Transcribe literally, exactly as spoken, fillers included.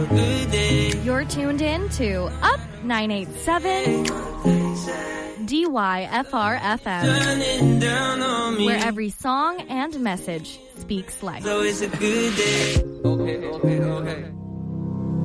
You're tuned in to Up nine eighty-seven D Y F R F M, where every song and message speaks life. So it's a good day. Okay, okay, okay.